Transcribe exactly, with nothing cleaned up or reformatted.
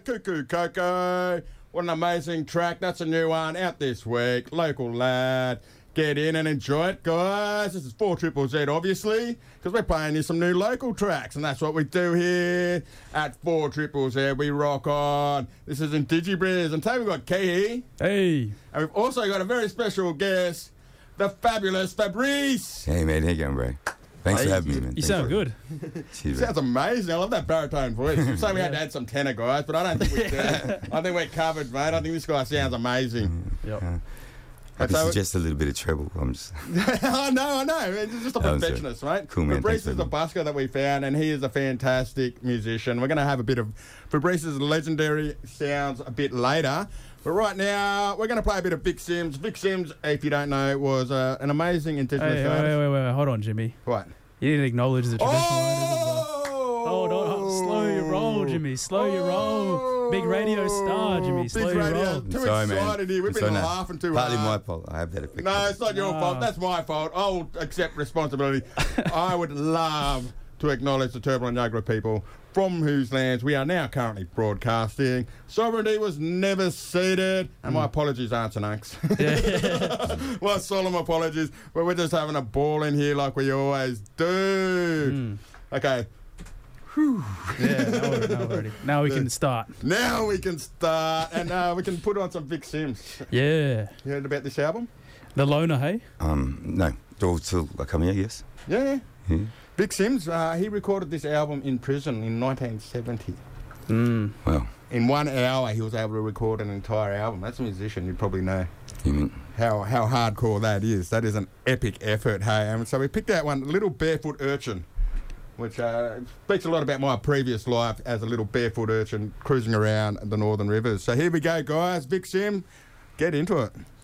Cuckoo Coco. What an amazing track. That's a new one out this week. Local lad. Get in and enjoy it, guys. This is four Triple Z, obviously, because we're playing you some new local tracks, and that's what we do here at four Triple Z. We rock on. This is in DigiBriz, and today we've got Kehi. Hey. And we've also got a very special guest, the fabulous Fabrice. Hey, mate. How you going, bro? Thanks Hey, for having me, man. You Thanks sound for- good. Cheers, Sounds amazing. I love that baritone voice. I'm saying we had to add some tenor, guys, but I don't think we do. I think we're covered, mate. I think this guy sounds amazing. Yep. Uh, I can So- suggest a little bit of treble. I'm just... I know, I know. It's just a Oh, perfectionist, mate. Cool, man. Fabrice Thanks is the for busker that we found, and he is a fantastic musician. We're going to have a bit of Fabrice's legendary sounds a bit later. But right now, we're going to play a bit of Vic Sims. Vic Sims, if you don't know, was uh, an amazing Indigenous Hey, wait, artist. wait, wait, wait. Hold on, Jimmy. What? You didn't acknowledge the traditional owners of the... Oh! Hold on, hold- slow your roll, Jimmy. Slow your roll. Big radio star, Jimmy. Slow Big your radio. roll. Too Sorry, excited man. here. We've I'm been sorry, no. laughing too Partly hard. my fault. I have that effect. No, it's not your No. fault. That's my fault. I'll accept responsibility. I would love to acknowledge the Turrbal and Yuggera people from whose lands we are now currently broadcasting. Sovereignty was never ceded, and my apologies, aunts and uncles. My solemn apologies, but we're just having a ball in here like we always do. Okay, Yeah, now we're, now we're ready. Now we can start. now we can start, and uh, we can put on some Vic Sims. Yeah. You heard about this album? The loner, hey? Um, no. All till I come here, yes. Yeah. Yeah. Vic Sims, uh, he recorded this album in prison in nineteen seventy. Mm. Well, In one hour, he was able to record an entire album. That's a musician, you probably know you mean... how how hardcore that is. That is an epic effort, hey. And so we picked out one, Little Barefoot Urchin, which uh, speaks a lot about my previous life as a little barefoot urchin cruising around the northern rivers. So here we go, guys. Vic Sim, get into it.